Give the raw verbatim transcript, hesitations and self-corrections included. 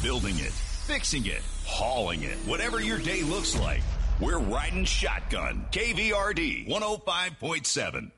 building it, fixing it, hauling it, whatever your day looks like. We're riding shotgun. K V R D one oh five point seven.